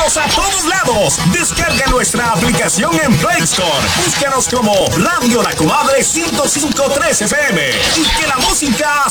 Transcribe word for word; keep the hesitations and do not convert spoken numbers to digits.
Llévalos a todos lados. Descarga nuestra aplicación en Play Store. Búscanos como Radio La Comadre ciento cinco punto tres F M. Y que la música